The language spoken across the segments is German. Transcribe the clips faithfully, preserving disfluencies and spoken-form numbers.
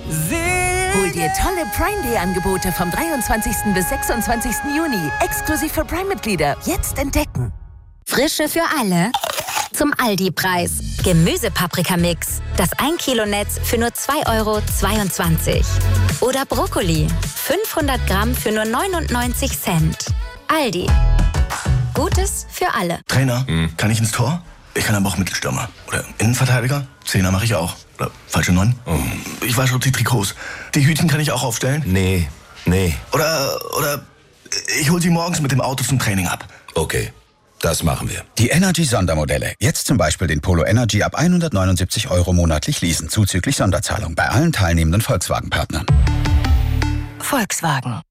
Hol dir tolle Prime Day Angebote vom dreiundzwanzigsten bis sechsundzwanzigsten Juni. Exklusiv für Prime-Mitglieder. Jetzt entdecken. Frische für alle zum Aldi-Preis. Gemüsepaprikamix. Das ein Kilo Netz für nur zwei Euro zweiundzwanzig. Oder Brokkoli. fünfhundert Gramm für nur neunundneunzig Cent. Aldi. Gutes für alle. Trainer, hm. kann ich ins Tor? Ich kann aber auch Mittelstürmer. Oder Innenverteidiger? Zehner mache ich auch. Oder falsche Neun? Oh. Ich wasche auch die Trikots. Die Hütchen kann ich auch aufstellen? Nee, nee. Oder, oder ich hol sie morgens mit dem Auto zum Training ab. Okay, das machen wir. Die Energy-Sondermodelle. Jetzt zum Beispiel den Polo Energy ab hundertneunundsiebzig Euro monatlich leasen, zuzüglich Sonderzahlung bei allen teilnehmenden Volkswagen-Partnern. Volkswagen.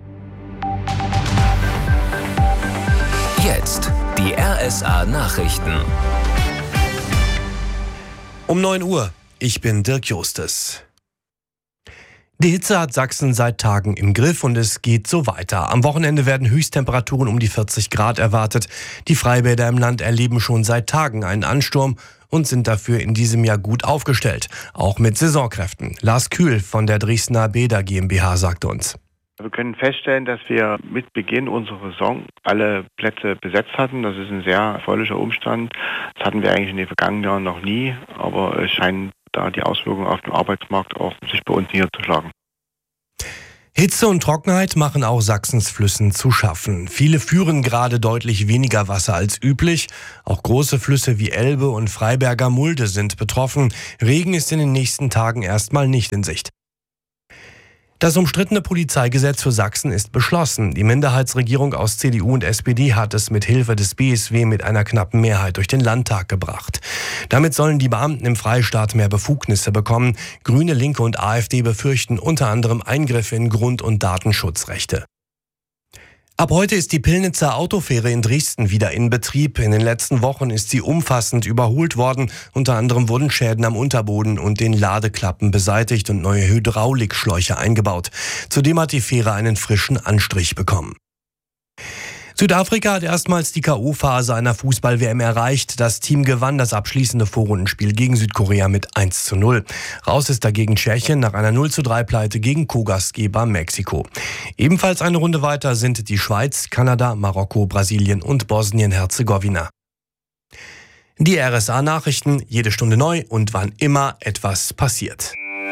Jetzt die R S A-Nachrichten. Um neun Uhr. Ich bin Dirk Justes. Die Hitze hat Sachsen seit Tagen im Griff und es geht so weiter. Am Wochenende werden Höchsttemperaturen um die vierzig Grad erwartet. Die Freibäder im Land erleben schon seit Tagen einen Ansturm und sind dafür in diesem Jahr gut aufgestellt. Auch mit Saisonkräften. Lars Kühl von der Dresdner Bäder GmbH sagt uns. Wir können feststellen, dass wir mit Beginn unserer Saison alle Plätze besetzt hatten. Das ist ein sehr erfreulicher Umstand. Das hatten wir eigentlich in den vergangenen Jahren noch nie, aber es scheint da die Auswirkungen auf den Arbeitsmarkt auch sich bei uns niederzuschlagen. Hitze und Trockenheit machen auch Sachsens Flüssen zu schaffen. Viele führen gerade deutlich weniger Wasser als üblich. Auch große Flüsse wie Elbe und Freiberger Mulde sind betroffen. Regen ist in den nächsten Tagen erstmal nicht in Sicht. Das umstrittene Polizeigesetz für Sachsen ist beschlossen. Die Minderheitsregierung aus C D U und S P D hat es mit Hilfe des B S W mit einer knappen Mehrheit durch den Landtag gebracht. Damit sollen die Beamten im Freistaat mehr Befugnisse bekommen. Grüne, Linke und AfD befürchten unter anderem Eingriffe in Grund- und Datenschutzrechte. Ab heute ist die Pillnitzer Autofähre in Dresden wieder in Betrieb. In den letzten Wochen ist sie umfassend überholt worden. Unter anderem wurden Schäden am Unterboden und den Ladeklappen beseitigt und neue Hydraulikschläuche eingebaut. Zudem hat die Fähre einen frischen Anstrich bekommen. Südafrika hat erstmals die K O-Phase einer Fußball-W M erreicht. Das Team gewann das abschließende Vorrundenspiel gegen Südkorea mit eins zu null. Raus ist dagegen Tschechien nach einer null zu drei Pleite gegen Co-Gastgeber Mexiko. Ebenfalls eine Runde weiter sind die Schweiz, Kanada, Marokko, Brasilien und Bosnien-Herzegowina. Die R S A-Nachrichten, jede Stunde neu und wann immer etwas passiert.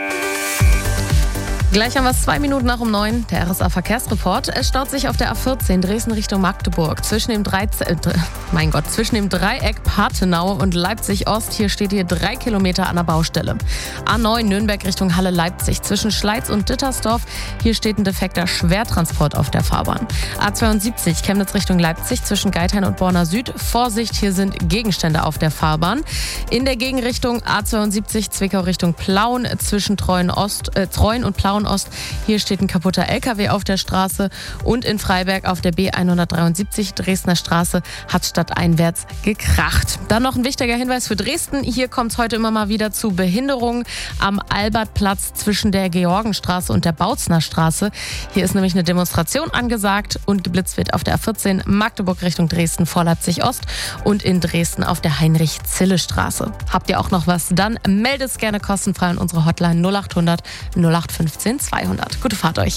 Gleich haben wir es zwei Minuten nach um neun, der R S A-Verkehrsreport. Es staut sich auf der A vierzehn Dresden Richtung Magdeburg. Zwischen dem, Dreize- äh, mein Gott, zwischen dem Dreieck Pathenau und Leipzig-Ost. Hier steht hier drei Kilometer an der Baustelle. A neun Nürnberg Richtung Halle-Leipzig. Zwischen Schleiz und Dittersdorf. Hier steht ein defekter Schwertransport auf der Fahrbahn. A zweiundsiebzig Chemnitz Richtung Leipzig. Zwischen Geithain und Borna Süd. Vorsicht, hier sind Gegenstände auf der Fahrbahn. In der Gegenrichtung A zweiundsiebzig Zwickau Richtung Plauen. Zwischen Treuen, Ost, äh, Treuen und Plauen Ost. Hier steht ein kaputter L K W auf der Straße und in Freiberg auf der B hundertdreiundsiebzig Dresdner Straße hat stadteinwärts gekracht. Dann noch ein wichtiger Hinweis für Dresden. Hier kommt es heute immer mal wieder zu Behinderungen am Albertplatz zwischen der Georgenstraße und der Bautzner Straße. Hier ist nämlich eine Demonstration angesagt und geblitzt wird auf der A vierzehn Magdeburg Richtung Dresden vor Leipzig Ost und in Dresden auf der Heinrich-Zille-Straße. Habt ihr auch noch was? Dann meldet es gerne kostenfrei an unsere Hotline null acht hundert null acht fünfzehn zweihundert. Gute Fahrt euch.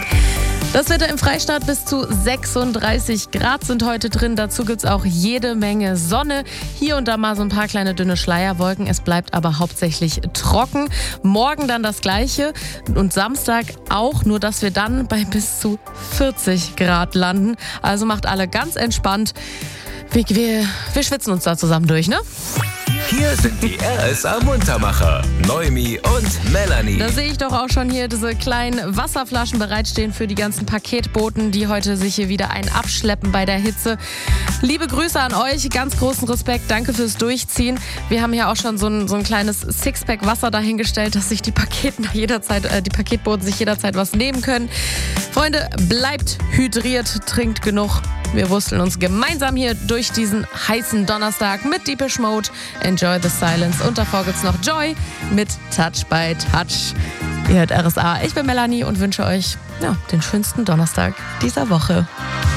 Das Wetter im Freistaat bis zu sechsunddreißig Grad sind heute drin. Dazu gibt es auch jede Menge Sonne. Hier und da mal so ein paar kleine dünne Schleierwolken. Es bleibt aber hauptsächlich trocken. Morgen dann das Gleiche und Samstag auch, nur dass wir dann bei bis zu vierzig Grad landen. Also macht alle ganz entspannt. Wir, wir, wir schwitzen uns da zusammen durch, ne? Hier sind die R S A-Muntermacher, Noemi und Melanie. Da sehe ich doch auch schon hier diese kleinen Wasserflaschen bereitstehen für die ganzen Paketboten, die heute sich hier wieder einen abschleppen bei der Hitze. Liebe Grüße an euch, ganz großen Respekt, danke fürs Durchziehen. Wir haben hier auch schon so ein, so ein kleines Sixpack Wasser dahingestellt, dass sich die Paketen jederzeit, äh, die Paketboten sich jederzeit was nehmen können. Freunde, bleibt hydriert, trinkt genug. Wir wursteln uns gemeinsam hier durch diesen heißen Donnerstag mit Depeche Mode. Enjoy the Silence. Und davor gibt's noch Joy mit Touch by Touch. Ihr hört R S A. Ich bin Melanie und wünsche euch ja, den schönsten Donnerstag dieser Woche.